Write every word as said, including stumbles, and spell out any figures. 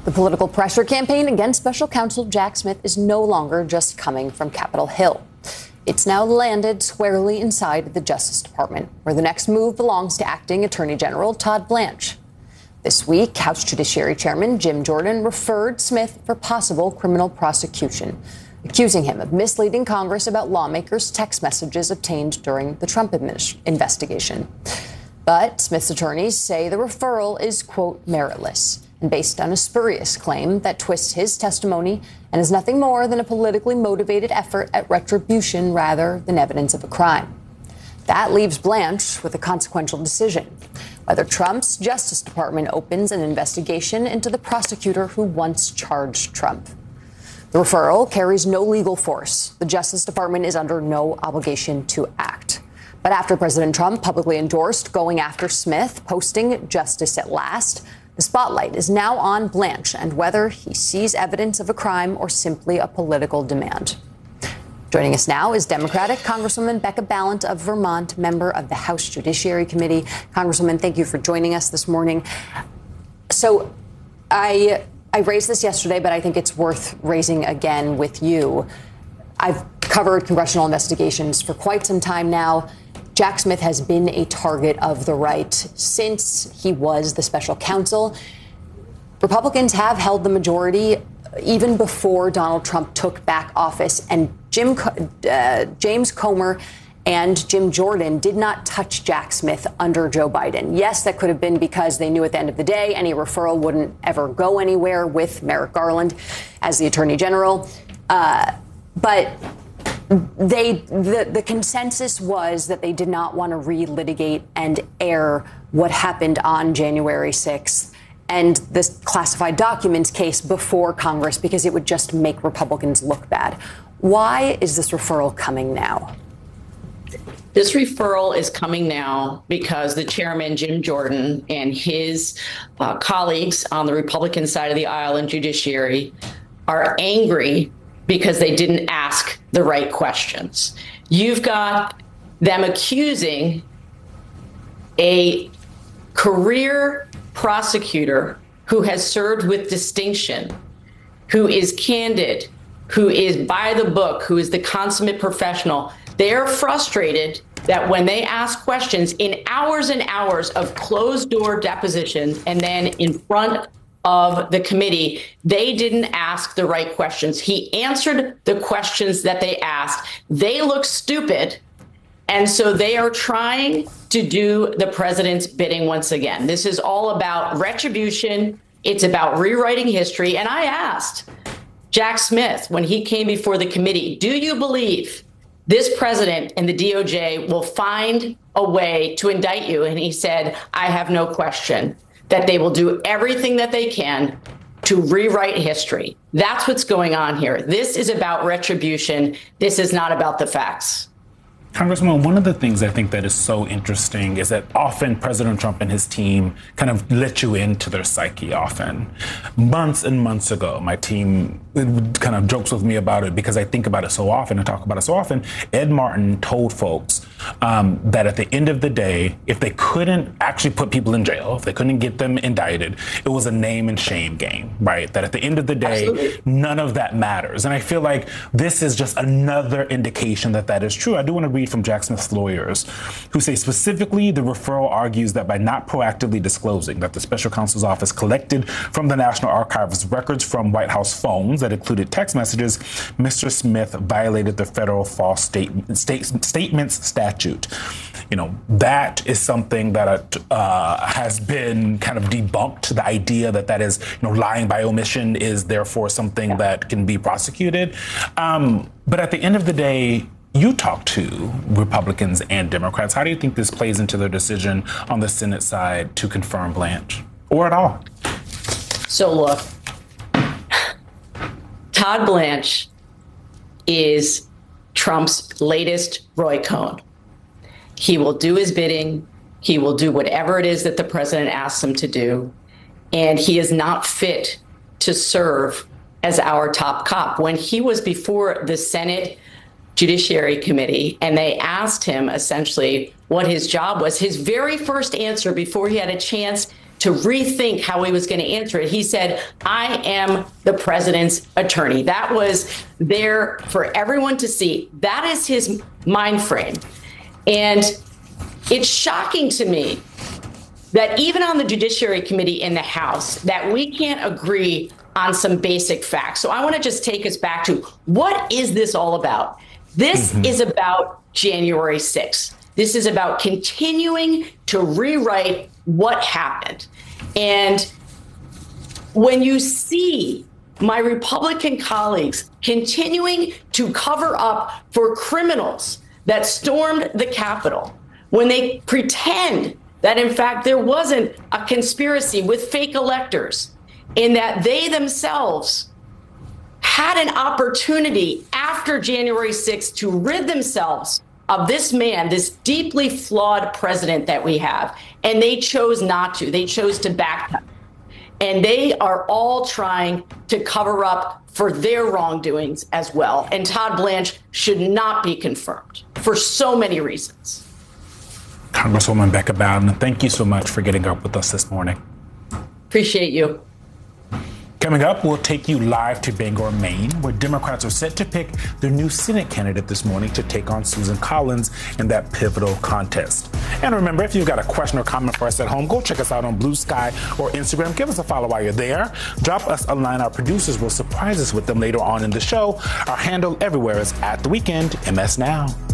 The political pressure campaign against special counsel Jack Smith is no longer just coming from Capitol Hill. It's now landed squarely inside the Justice Department, where the next move belongs to acting Attorney General Todd Blanche. This week, House Judiciary Chairman Jim Jordan referred Smith for possible criminal prosecution, accusing him of misleading Congress about lawmakers' text messages obtained during the Trump investigation. But Smith's attorneys say the referral is, quote, meritless and based on a spurious claim that twists his testimony and is nothing more than a politically motivated effort at retribution rather than evidence of a crime. That leaves Blanche with a consequential decision: whether Trump's Justice Department opens an investigation into the prosecutor who once charged Trump. The referral carries no legal force. The Justice Department is under no obligation to act. But after President Trump publicly endorsed going after Smith, posting "Justice at Last," the spotlight is now on Blanche and whether he sees evidence of a crime or simply a political demand. Joining us now is Democratic Congresswoman Becca Balint of Vermont, member of the House Judiciary Committee. Congresswoman, thank you for joining us this morning. So I I raised this yesterday, but I think it's worth raising again with you. I've covered congressional investigations for quite some time now. Jack Smith has been a target of the right since he was the special counsel. Republicans have held the majority even before Donald Trump took back office, and Jim uh, James Comer and Jim Jordan did not touch Jack Smith under Joe Biden. Yes, that could have been because they knew at the end of the day any referral wouldn't ever go anywhere with Merrick Garland as the Attorney General. Uh, but they the, the consensus was that they did not want to relitigate and air what happened on January sixth and this classified documents case before Congress because it would just make Republicans look bad. Why is this referral coming now? This referral is coming now because the chairman, Jim Jordan, and his uh, colleagues on the Republican side of the aisle in judiciary are angry because they didn't ask the right questions. You've got them accusing a career prosecutor who has served with distinction, who is candid, who is by the book, who is the consummate professional. They're frustrated that when they ask questions in hours and hours of closed door depositions and then in front of the committee, they didn't ask the right questions. He answered the questions that they asked. They look stupid. And so they are trying to do the president's bidding once again. This is all about retribution. It's about rewriting history. And I asked Jack Smith when he came before the committee, do you believe this president and the D O J will find a way to indict you? And he said, I have no question that they will do everything that they can to rewrite history. That's what's going on here. This is about retribution. This is not about the facts. Congresswoman, one of the things I think that is so interesting is that often President Trump and his team kind of let you into their psyche often. Months and months ago, my team kind of jokes with me about it because I think about it so often and talk about it so often. Ed Martin told folks um, that at the end of the day, if they couldn't actually put people in jail, if they couldn't get them indicted, it was a name and shame game, right? That at the end of the day, Absolutely. None of that matters. And I feel like this is just another indication that that is true. I do want to read from Jack Smith's lawyers, who say specifically the referral argues that by not proactively disclosing that the special counsel's office collected from the National Archives records from White House phones that included text messages, Mister Smith violated the federal false statement, state, statements statute. You know, that is something that uh, has been kind of debunked. The idea that that is, you know, lying by omission is therefore something that can be prosecuted. Um, but at the end of the day, you talk to Republicans and Democrats. How do you think this plays into their decision on the Senate side to confirm Blanche, or at all? So look, Todd Blanche is Trump's latest Roy Cohn. He will do his bidding. He will do whatever it is that the president asks him to do. And he is not fit to serve as our top cop. When he was before the Senate Judiciary Committee and they asked him essentially what his job was, his very first answer before he had a chance to rethink how he was going to answer it. He said, I am the president's attorney. That was there for everyone to see. That is his mind frame. And it's shocking to me that even on the Judiciary Committee in the House, that we can't agree on some basic facts. So I want to just take us back to, what is this all about? This mm-hmm. is about January sixth. This is about continuing to rewrite what happened. And when you see my Republican colleagues continuing to cover up for criminals that stormed the Capitol, when they pretend that, in fact, there wasn't a conspiracy with fake electors, and that they themselves had an opportunity after January sixth to rid themselves of this man, this deeply flawed president that we have, and they chose not to. They chose to backpedal. And they are all trying to cover up for their wrongdoings as well. And Todd Blanche should not be confirmed for so many reasons. Congresswoman Becca Bowden, thank you so much for getting up with us this morning. Appreciate you. Coming up, we'll take you live to Bangor, Maine, where Democrats are set to pick their new Senate candidate this morning to take on Susan Collins in that pivotal contest. And remember, if you've got a question or comment for us at home, go check us out on Blue Sky or Instagram. Give us a follow while you're there. Drop us a line. Our producers will surprise us with them later on in the show. Our handle everywhere is at The Weekend M S Now.